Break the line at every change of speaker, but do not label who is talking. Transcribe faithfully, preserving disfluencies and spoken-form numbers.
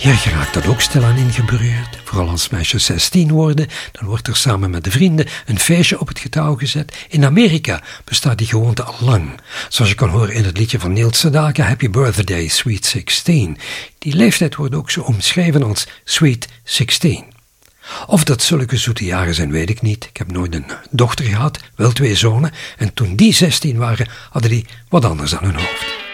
Hier geraakt dat ook stilaan ingebreurd. Vooral als meisjes zestien worden, dan wordt er samen met de vrienden een feestje op het getouw gezet. In Amerika bestaat die gewoonte al lang. Zoals je kan horen in het liedje van Niels Sedaka, Happy Birthday, Sweet sixteen. Die leeftijd wordt ook zo omschreven als Sweet sixteen. Of dat zulke zoete jaren zijn, weet ik niet. Ik heb nooit een dochter gehad, wel twee zonen. En toen die zestien waren, hadden die wat anders aan hun hoofd.